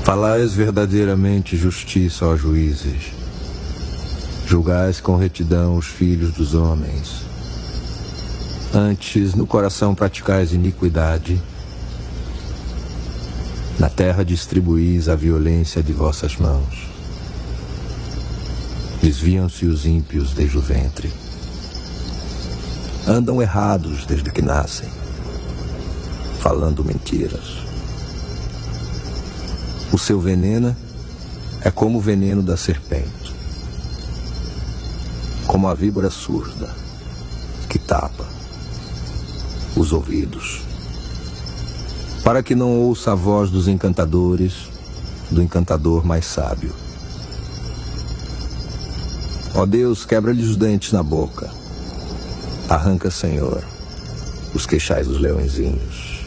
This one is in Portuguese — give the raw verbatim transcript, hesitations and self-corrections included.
Falais verdadeiramente justiça, ó juízes. Julgais com retidão os filhos dos homens. Antes, no coração praticais iniquidade. Na terra distribuís a violência de vossas mãos. Desviam-se os ímpios desde o ventre. Andam errados desde que nascem, falando mentiras. O seu veneno é como o veneno da serpente, como a víbora surda que tapa os ouvidos, para que não ouça a voz dos encantadores, do encantador mais sábio. Ó Deus, quebra-lhes os dentes na boca. Arranca, Senhor, os queixais dos leõezinhos.